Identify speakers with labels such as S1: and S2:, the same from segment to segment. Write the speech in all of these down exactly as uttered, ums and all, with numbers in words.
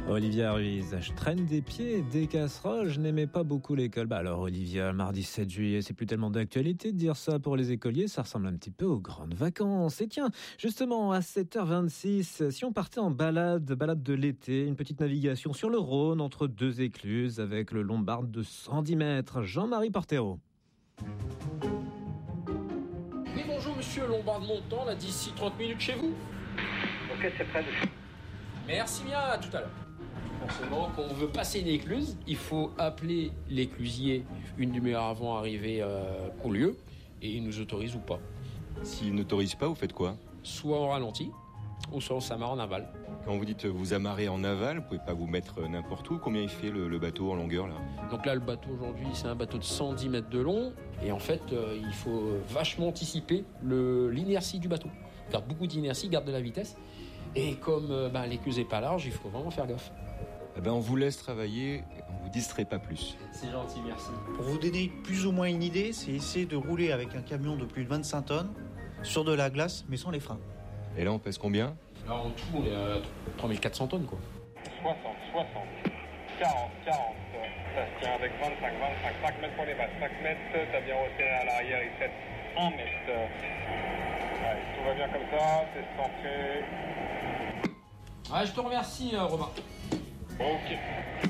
S1: Olivia Ruiz, je traîne des pieds et des casseroles, je n'aimais pas beaucoup l'école. Bah alors Olivia, mardi sept juillet, c'est plus tellement d'actualité de dire ça pour les écoliers, ça ressemble un petit peu aux grandes vacances. Et tiens, justement, à sept heures vingt-six, si on partait en balade, balade de l'été, une petette navigation sur le Rhône entre deux écluses avec le Lombard de cent dix mètres, Jean-Marie Portero.
S2: Oui, bonjour monsieur Lombard de Montant, là d'ici trente minutes chez vous.
S3: Ok, c'est prêt.
S2: Merci bien, à tout à l'heure. Forcément, quand on veut passer une écluse, il faut appeler l'éclusier une demi-heure avant d'arriver euh, au lieu, et il nous autorise ou pas.
S4: S'il n'autorise pas, vous faites quoi ?
S2: Soit on ralentit, ou soit on s'amarre en aval.
S4: Quand vous dites vous amarrer en aval, vous pouvez pas vous mettre n'importe où. Combien il fait le, le bateau en longueur là ?
S2: Donc là, le bateau aujourd'hui, c'est un bateau de cent dix mètres de long, et en fait, euh, il faut vachement anticiper le, l'inertie du bateau. Garde beaucoup d'inertie, garde de la vitesse, et comme euh, bah, l'écluse n'est pas large, il faut vraiment faire gaffe.
S4: Eh ben, on vous laisse travailler, on vous distrait pas plus.
S2: C'est gentil, merci.
S5: Pour vous donner plus ou moins une idée, c'est essayer de rouler avec un camion de plus de vingt-cinq tonnes sur de la glace, mais sans les freins.
S4: Et là, on pèse combien ?
S2: Là, en tout, on est à trois mille quatre cents tonnes, quoi.
S3: soixante, soixante, quarante, quarante. Ça se tient avec vingt-cinq, vingt-cinq, cinq mètres pour les bases, cinq mètres, t'as bien resserré à l'arrière, il fait un mètre. Ouais, tout va bien comme ça, c'est centré.
S2: Ouais, je te remercie, euh, Romain.
S3: Ok.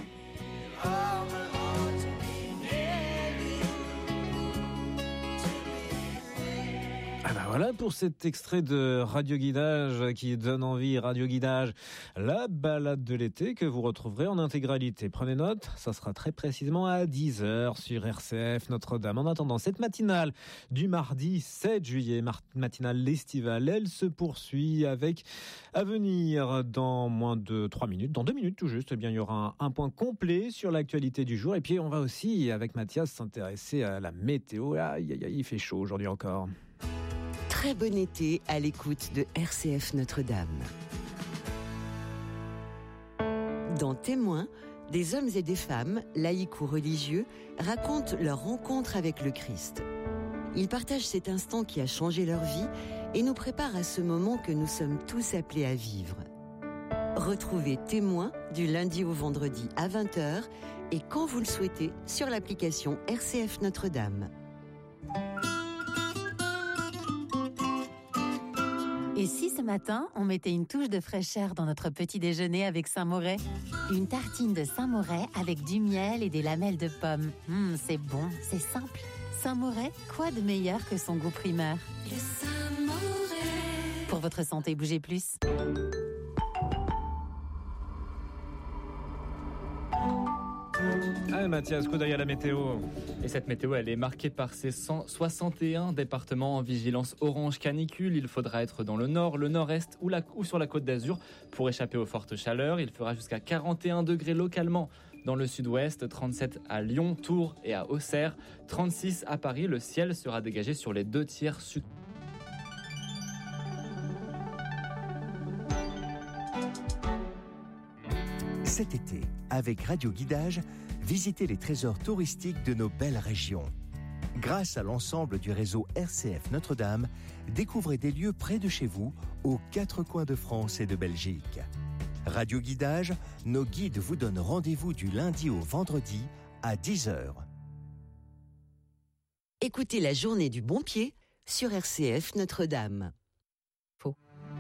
S1: Ah bah voilà pour cet extrait de Radio Guidage qui donne envie, Radio Guidage, la balade de l'été que vous retrouverez en intégralité. Prenez note, ça sera très précisément à dix heures sur R C F Notre-Dame. En attendant, cette matinale du mardi sept juillet, matinale estivale, elle se poursuit avec à venir dans moins de trois minutes, dans deux minutes tout juste, eh bien il y aura un, un point complet sur l'actualité du jour. Et puis on va aussi, avec Mathias, s'intéresser à la météo. Aïe, aïe, aïe, il fait chaud aujourd'hui encore.
S6: Très bon été à l'écoute de R C F Notre-Dame. Dans Témoins, des hommes et des femmes, laïcs ou religieux, racontent leur rencontre avec le Christ. Ils partagent cet instant qui a changé leur vie et nous préparent à ce moment que nous sommes tous appelés à vivre. Retrouvez Témoins du lundi au vendredi à vingt heures et quand vous le souhaitez sur l'application R C F Notre-Dame.
S7: Et si ce matin, on mettait une touche de fraîcheur dans notre petit déjeuner avec Saint-Moret ? Une tartine de Saint-Moret avec du miel et des lamelles de pommes. Mmh, c'est bon, c'est simple. Saint-Moret, quoi de meilleur que son goût primaire ?
S8: Le Saint-Moret.
S7: Pour votre santé, bougez plus.
S1: Allez Mathias, coup d'œil à la météo.
S9: Et cette météo, elle est marquée par ces cent soixante et un départements en vigilance orange canicule. Il faudra être dans le nord, le nord-est ou, la, ou sur la côte d'Azur pour échapper aux fortes chaleurs. Il fera jusqu'à quarante et un degrés localement dans le sud-ouest, trente-sept à Lyon, Tours et à Auxerre, trente-six à Paris. Le ciel sera dégagé sur les deux tiers sud.
S10: Cet été, avec Radio Guidage, visitez les trésors touristiques de nos belles régions. Grâce à l'ensemble du réseau R C F Notre-Dame, découvrez des lieux près de chez vous, aux quatre coins de France et de Belgique. Radio Guidage, nos guides vous donnent rendez-vous du lundi au vendredi à dix heures.
S6: Écoutez la journée du bon pied sur R C F Notre-Dame. Faux.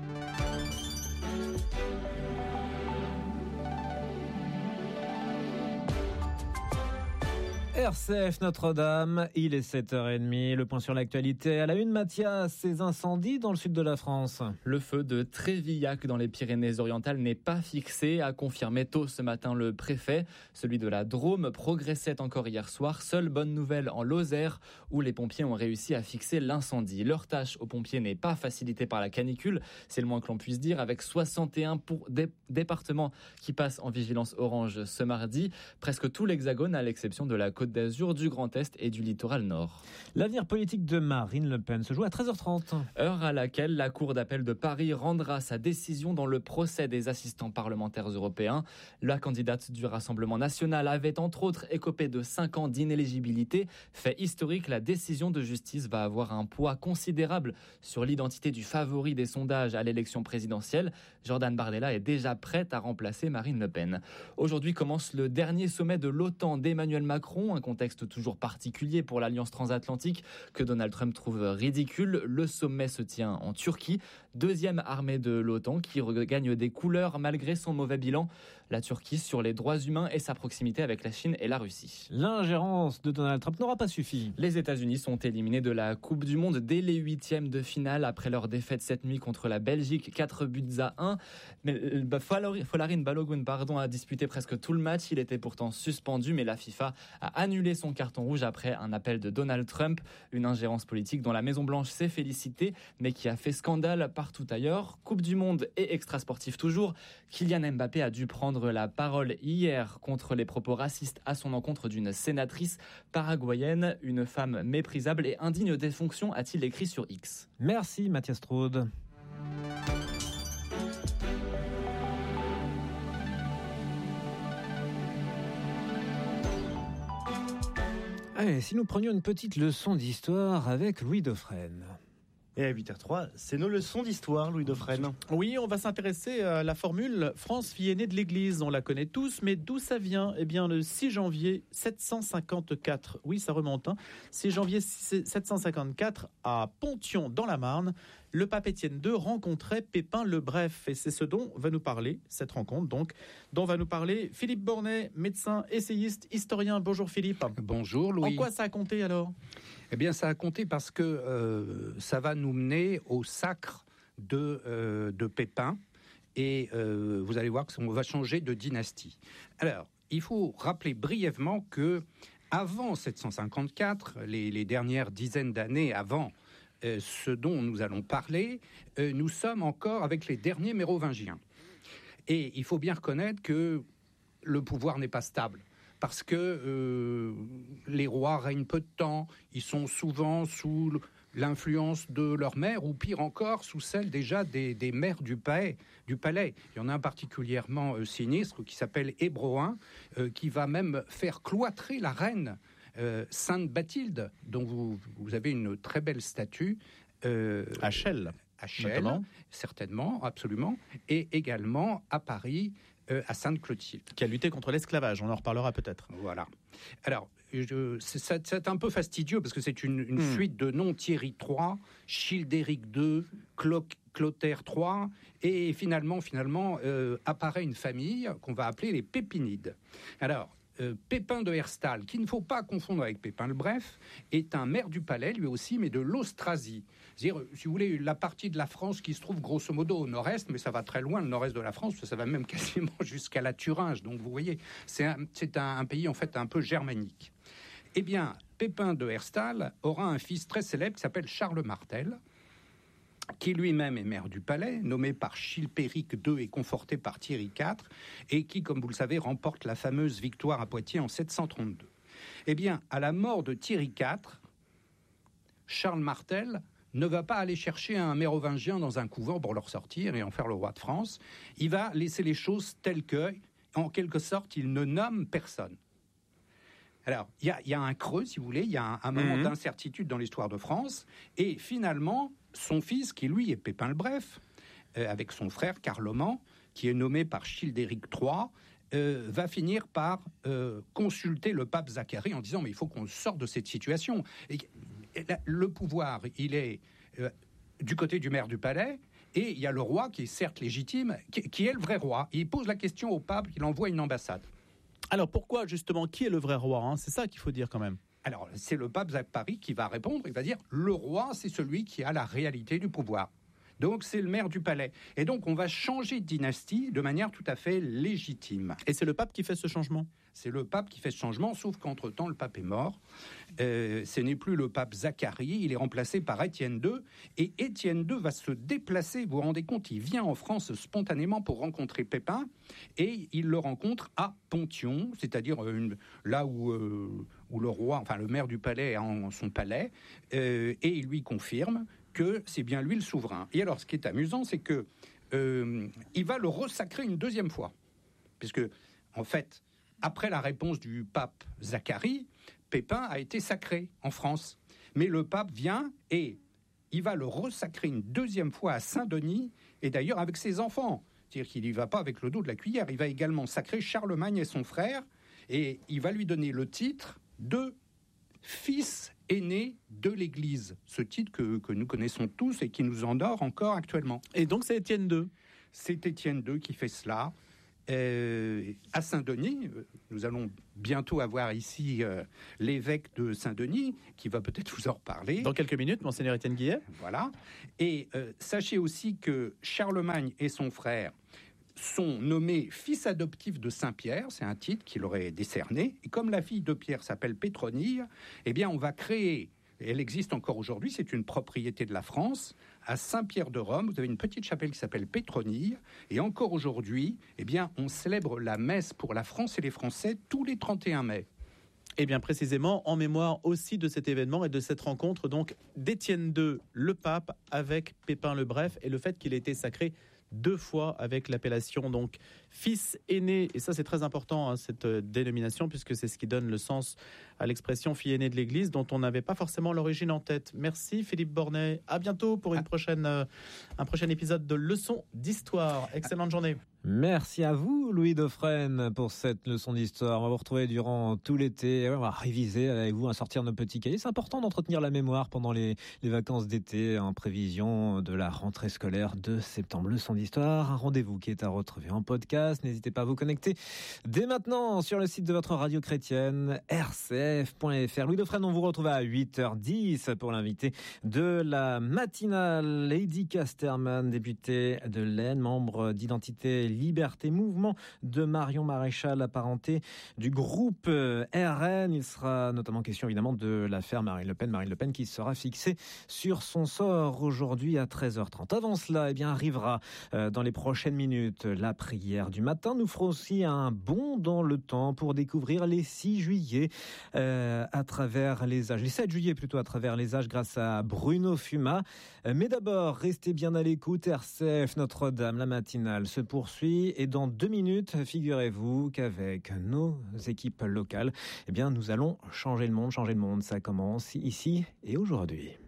S1: R C F Notre-Dame, il est sept heures trente, le point sur l'actualité. À la une, Mathias, ces incendies dans le sud de la France.
S9: Le feu de Trévillac dans les Pyrénées-Orientales n'est pas fixé, a confirmé tôt ce matin le préfet. Celui de la Drôme progressait encore hier soir. Seule bonne nouvelle en Lozère, où les pompiers ont réussi à fixer l'incendie. Leur tâche aux pompiers n'est pas facilitée par la canicule, c'est le moins que l'on puisse dire, avec soixante et un pour dé- départements qui passent en vigilance orange ce mardi. Presque tout l'Hexagone, à l'exception de la Côte Côte d'Azur, du Grand Est et du littoral nord.
S1: L'avenir politique de Marine Le Pen se joue à treize heures trente.
S9: Heure à laquelle la Cour d'appel de Paris rendra sa décision dans le procès des assistants parlementaires européens. La candidate du Rassemblement national avait entre autres écopé de cinq ans d'inéligibilité. Fait historique, la décision de justice va avoir un poids considérable sur l'identité du favori des sondages à l'élection présidentielle. Jordan Bardella est déjà prête à remplacer Marine Le Pen. Aujourd'hui commence le dernier sommet de l'OTAN d'Emmanuel Macron, un contexte toujours particulier pour l'Alliance transatlantique que Donald Trump trouve ridicule. Le sommet se tient en Turquie, deuxième armée de l'OTAN qui regagne des couleurs malgré son mauvais bilan. La Turquie sur les droits humains et sa proximité avec la Chine et la Russie.
S1: L'ingérence de Donald Trump n'aura pas suffi.
S9: Les États-Unis sont éliminés de la Coupe du Monde dès les huitièmes de finale après leur défaite cette nuit contre la Belgique, quatre buts à un. Mais Folarin Balogun pardon, a disputé presque tout le match. Il était pourtant suspendu, mais la FIFA a annulé son carton rouge après un appel de Donald Trump. Une ingérence politique dont la Maison-Blanche s'est félicitée, mais qui a fait scandale partout ailleurs. Coupe du Monde et extra-sportif toujours. Kylian Mbappé a dû prendre la parole hier contre les propos racistes à son encontre d'une sénatrice paraguayenne. Une femme méprisable et indigne des fonctions, a-t-il écrit sur X.
S1: Merci Mathias Straude. Allez, si nous prenions une petite leçon d'histoire avec Louis Dauphren.
S11: Et à huit heures trois, c'est nos leçons d'histoire, Louis Dauphren.
S12: Oui, on va s'intéresser à la formule « France, fille aînée de l'Église ». On la connaît tous, mais d'où ça vient ? Eh bien, le six janvier sept cent cinquante-quatre, oui, ça remonte, hein. six janvier sept cent cinquante-quatre, à Pontion, dans la Marne, le pape Étienne deux rencontrait Pépin le Bref. Et c'est ce dont va nous parler, cette rencontre donc, dont va nous parler Philippe Bornet, médecin, essayiste, historien. Bonjour Philippe.
S13: Bonjour Louis.
S12: En quoi ça a compté alors ?
S13: Eh bien ça a compté parce que euh, ça va nous mener au sacre de, euh, de Pépin. Et euh, vous allez voir qu'on va changer de dynastie. Alors, il faut rappeler brièvement que avant sept cent cinquante-quatre, les, les dernières dizaines d'années avant Euh, ce dont nous allons parler, euh, nous sommes encore avec les derniers mérovingiens. Et il faut bien reconnaître que le pouvoir n'est pas stable, parce que euh, les rois règnent peu de temps, ils sont souvent sous l'influence de leur mère, ou pire encore, sous celle déjà des, des maires du palais, du palais. Il y en a un particulièrement euh, sinistre qui s'appelle Hébroin, euh, qui va même faire cloîtrer la reine Euh, Sainte Bathilde, dont vous, vous avez une très belle statue.
S12: Euh, à Chelles.
S13: À Chelles, certainement, absolument. Et également à Paris, euh, à Sainte-Clotilde.
S12: Qui a lutté contre l'esclavage, on en reparlera peut-être.
S13: Voilà. Alors, je, c'est, c'est un peu fastidieux parce que c'est une, une mmh. suite de noms. Thierry trois, Childéric deux, Clo- Clotaire trois, et finalement, finalement euh, apparaît une famille qu'on va appeler les Pépinides. Alors, Euh, Pépin de Herstal, qu'il ne faut pas confondre avec Pépin le Bref, est un maire du palais, lui aussi, mais de l'Austrasie. C'est-à-dire, si vous voulez, la partie de la France qui se trouve grosso modo au nord-est, mais ça va très loin, le nord-est de la France, ça va même quasiment jusqu'à la Thuringe. Donc, vous voyez, c'est un, c'est un, un pays, en fait, un peu germanique. Eh bien, Pépin de Herstal aura un fils très célèbre qui s'appelle Charles Martel, qui lui-même est maire du palais, nommé par Chilpéric deux et conforté par Thierry quatre, et qui, comme vous le savez, remporte la fameuse victoire à Poitiers en sept cent trente-deux. Eh bien, à la mort de Thierry quatre, Charles Martel ne va pas aller chercher un mérovingien dans un couvent pour le ressortir et en faire le roi de France. Il va laisser les choses telles que, en quelque sorte, il ne nomme personne. Alors, il y, y a un creux, si vous voulez, il y a un, un moment mmh. d'incertitude dans l'histoire de France, et finalement, son fils, qui lui est Pépin le Bref, euh, avec son frère Carloman, qui est nommé par Childéric trois, euh, va finir par euh, consulter le pape Zacharie en disant « mais il faut qu'on sorte de cette situation ». Et, et là, le pouvoir, il est euh, du côté du maire du palais, et il y a le roi qui est certes légitime, qui, qui est le vrai roi. Il pose la question au pape, il envoie une ambassade.
S12: Alors pourquoi justement, qui est le vrai roi, hein ? C'est ça qu'il faut dire quand même.
S13: Alors c'est le pape Zacharie qui va répondre, il va dire le roi c'est celui qui a la réalité du pouvoir. Donc c'est le maire du palais. Et donc on va changer de dynastie de manière tout à fait légitime.
S12: Et c'est le pape qui fait ce changement ?
S13: C'est le pape qui fait ce changement, sauf qu'entre-temps, le pape est mort. Euh, ce n'est plus le pape Zacharie, il est remplacé par Étienne deux. Et Étienne deux va se déplacer, vous vous rendez compte, il vient en France spontanément pour rencontrer Pépin, et il le rencontre à Pontion, c'est-à-dire une, là où, euh, où le roi, enfin le maire du palais est en son palais, euh, et il lui confirme que c'est bien lui le souverain. Et alors, ce qui est amusant, c'est que euh, il va le ressacrer une deuxième fois, puisque, en fait, après la réponse du pape Zacharie, Pépin a été sacré en France. Mais le pape vient et il va le ressacrer une deuxième fois à Saint-Denis, et d'ailleurs avec ses enfants. C'est-à-dire qu'il n'y va pas avec le dos de la cuillère. Il va également sacrer Charlemagne et son frère, et il va lui donner le titre de fils aîné de l'Église. Ce titre que, que nous connaissons tous et qui nous honore encore actuellement.
S12: Et donc c'est Étienne deux.
S13: C'est Étienne deux qui fait cela. Euh, à Saint-Denis, nous allons bientôt avoir ici euh, l'évêque de Saint-Denis, qui va peut-être vous en reparler.
S12: Dans quelques minutes, Monseigneur Étienne Guillet.
S13: Voilà. Et euh, sachez aussi que Charlemagne et son frère sont nommés fils adoptifs de Saint-Pierre, c'est un titre qu'il aurait décerné. Et comme la fille de Pierre s'appelle Pétronille, eh bien on va créer, et elle existe encore aujourd'hui, c'est une propriété de la France, à Saint-Pierre de Rome, vous avez une petite chapelle qui s'appelle Pétronille, et encore aujourd'hui, eh bien, on célèbre la messe pour la France et les Français tous les trente et un mai.
S12: Et bien précisément en mémoire aussi de cet événement et de cette rencontre donc d'Étienne deux, le pape, avec Pépin le Bref, et le fait qu'il ait été sacré deux fois avec l'appellation donc fils aîné, et ça c'est très important, hein, cette euh, dénomination, puisque c'est ce qui donne le sens à l'expression fille aînée de l'Église, dont on n'avait pas forcément l'origine en tête. Merci Philippe Bornet, à bientôt pour une prochaine, euh, un prochain épisode de Leçons d'Histoire. Excellente journée.
S1: Merci à vous, Louis Dauphren, pour cette leçon d'histoire. On va vous retrouver durant tout l'été. On va réviser avec vous, à sortir nos petits cahiers. C'est important d'entretenir la mémoire pendant les, les vacances d'été, en prévision de la rentrée scolaire de septembre. Leçon d'histoire, un rendez-vous qui est à retrouver en podcast. N'hésitez pas à vous connecter dès maintenant sur le site de votre radio chrétienne, r c f point f r. Louis Dauphren, on vous retrouve à huit heures dix pour l'invité de la matinale, Lady Casterman, députée de l'Aisne, membre d'Identité Liberté Mouvement de Marion Maréchal, apparenté du groupe R N. Il sera notamment question évidemment de l'affaire Marine Le Pen. Marine Le Pen qui sera fixée sur son sort aujourd'hui à treize heures trente. Avant cela, eh bien, arrivera euh, dans les prochaines minutes la prière du matin. Nous ferons aussi un bond dans le temps pour découvrir les six juillet euh, à travers les âges, les sept juillet plutôt à travers les âges grâce à Bruno Fuma. Euh, mais d'abord, restez bien à l'écoute. R C F Notre-Dame, la matinale se poursuit. Et dans deux minutes, figurez-vous qu'avec nos équipes locales, eh bien, nous allons changer le monde. Changer le monde, ça commence ici et aujourd'hui.